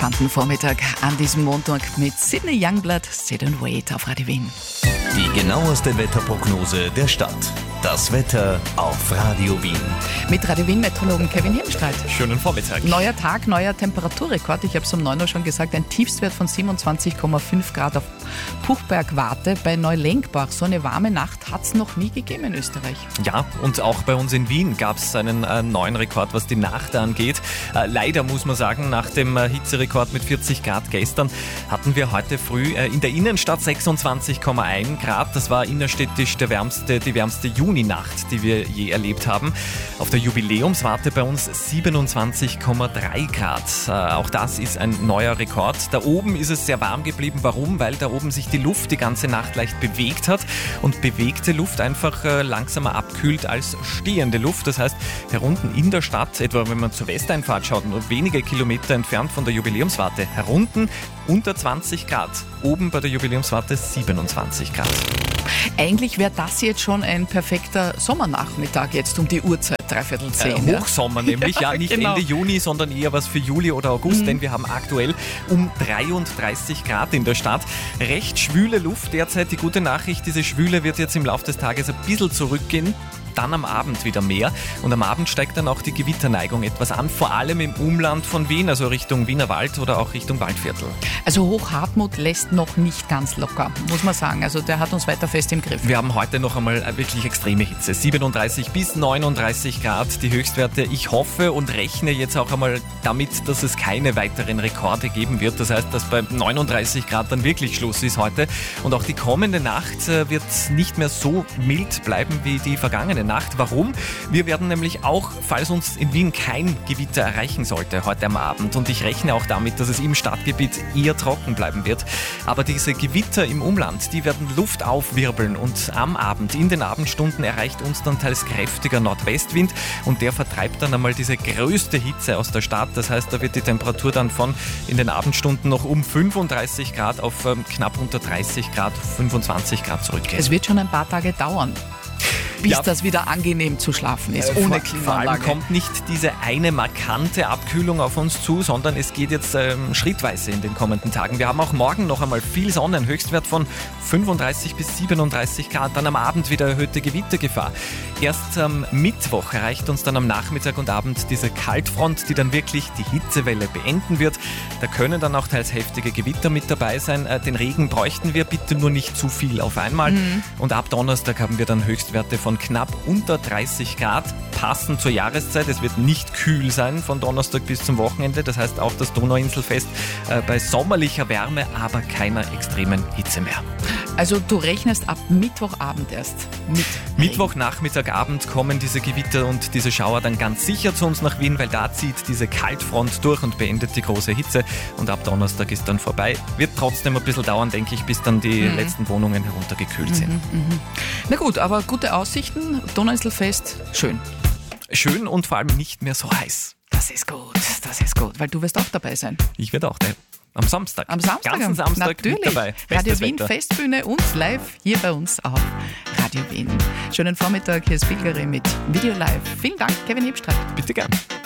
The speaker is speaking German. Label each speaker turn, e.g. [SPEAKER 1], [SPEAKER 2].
[SPEAKER 1] entspannten Vormittag an diesem Montag mit Sydney Youngblood, Sit and Wait auf Radio Wien.
[SPEAKER 2] Die genaueste Wetterprognose der Stadt. Das Wetter auf Radio Wien.
[SPEAKER 1] Mit Radio Wien-Meteorologen Kevin Hirnstreit.
[SPEAKER 3] Schönen Vormittag.
[SPEAKER 1] Neuer Tag, neuer Temperaturrekord. Ich habe es um 9 Uhr schon gesagt, ein Tiefstwert von 27,5 Grad auf Puchberg-Warte bei Neulenkbach. So eine warme Nacht hat es noch nie gegeben in Österreich.
[SPEAKER 3] Ja, und auch bei uns in Wien gab es einen neuen Rekord, was die Nacht angeht. Leider muss man sagen, nach dem Hitzerekord mit 40 Grad gestern hatten wir heute früh in der Innenstadt 26,1 Grad. Das war innerstädtisch die wärmste Juninacht, die wir je erlebt haben. Auf der Jubiläumswarte bei uns 27,3 Grad. Auch das ist ein neuer Rekord. Da oben ist es sehr warm geblieben. Warum? Weil da oben sich die Luft die ganze Nacht leicht bewegt hat und bewegte Luft einfach langsamer abkühlt als stehende Luft. Das heißt, herunten in der Stadt, etwa wenn man zur Westeinfahrt schaut, nur wenige Kilometer entfernt von der Jubiläumswarte, herunten unter 20 Grad. Oben bei der Jubiläumswarte 27 Grad.
[SPEAKER 1] Eigentlich wäre das jetzt schon ein perfekter Sommernachmittag jetzt um die Uhrzeit, 9:45.
[SPEAKER 3] Hochsommer nämlich, ja, nicht
[SPEAKER 1] genau.
[SPEAKER 3] Ende Juni, sondern eher was für Juli oder August, denn wir haben aktuell um 33 Grad in der Stadt. Recht schwüle Luft derzeit. Die gute Nachricht, diese Schwüle wird jetzt im Laufe des Tages ein bisschen zurückgehen. Dann am Abend wieder mehr und am Abend steigt dann auch die Gewitterneigung etwas an, vor allem im Umland von Wien, also Richtung Wienerwald oder auch Richtung Waldviertel.
[SPEAKER 1] Also Hochhartmut lässt noch nicht ganz locker, muss man sagen. Also der hat uns weiter fest im Griff.
[SPEAKER 3] Wir haben heute noch einmal wirklich extreme Hitze, 37 bis 39 Grad die Höchstwerte. Ich hoffe und rechne jetzt auch einmal damit, dass es keine weiteren Rekorde geben wird. Das heißt, dass bei 39 Grad dann wirklich Schluss ist heute. Und auch die kommende Nacht wird nicht mehr so mild bleiben wie die vergangene Nacht. Warum? Wir werden nämlich auch, falls uns in Wien kein Gewitter erreichen sollte heute am Abend, und ich rechne auch damit, dass es im Stadtgebiet eher trocken bleiben wird, aber diese Gewitter im Umland, die werden Luft aufwirbeln und am Abend, in den Abendstunden erreicht uns dann teils kräftiger Nordwestwind und der vertreibt dann einmal diese größte Hitze aus der Stadt. Das heißt, da wird die Temperatur dann von in den Abendstunden noch um 35 Grad auf knapp unter 30 Grad, 25 Grad zurückgehen.
[SPEAKER 1] Es wird schon ein paar Tage dauern, bis das wieder angenehm zu schlafen ist, ohne Klimaanlage.
[SPEAKER 3] Vor allem kommt nicht diese eine markante Abkühlung auf uns zu, sondern es geht jetzt schrittweise in den kommenden Tagen. Wir haben auch morgen noch einmal viel Sonne, ein Höchstwert von 35 bis 37 Grad, dann am Abend wieder erhöhte Gewittergefahr. Erst am Mittwoch erreicht uns dann am Nachmittag und Abend diese Kaltfront, die dann wirklich die Hitzewelle beenden wird. Da können dann auch teils heftige Gewitter mit dabei sein. Den Regen bräuchten wir, bitte nur nicht zu viel auf einmal. Und ab Donnerstag haben wir dann Höchstwerte von knapp unter 30 Grad, passend zur Jahreszeit. Es wird nicht kühl sein von Donnerstag bis zum Wochenende. Das heißt auch das Donauinselfest bei sommerlicher Wärme, aber keiner extremen Hitze mehr.
[SPEAKER 1] Also du rechnest ab Mittwochabend erst mit
[SPEAKER 3] Mittwochnachmittagabend kommen diese Gewitter und diese Schauer dann ganz sicher zu uns nach Wien, weil da zieht diese Kaltfront durch und beendet die große Hitze. Und ab Donnerstag ist dann vorbei. Wird trotzdem ein bisschen dauern, denke ich, bis dann die letzten Wohnungen heruntergekühlt sind.
[SPEAKER 1] Na gut, aber gute Aussichten. Donauinselfest, schön.
[SPEAKER 3] Schön und vor allem nicht mehr so heiß.
[SPEAKER 1] Das ist gut, weil du wirst auch dabei sein.
[SPEAKER 3] Ich werde auch am Samstag.
[SPEAKER 1] Am Samstag?
[SPEAKER 3] Ganzen Samstag
[SPEAKER 1] natürlich.
[SPEAKER 3] Mit dabei.
[SPEAKER 1] Radio
[SPEAKER 3] Bestes
[SPEAKER 1] Wien
[SPEAKER 3] Wetter.
[SPEAKER 1] Festbühne und live hier bei uns auf Radio Wien. Schönen Vormittag, hier ist Bilgeri mit Video Live. Vielen Dank, Kevin Hirnstreit.
[SPEAKER 3] Bitte gern.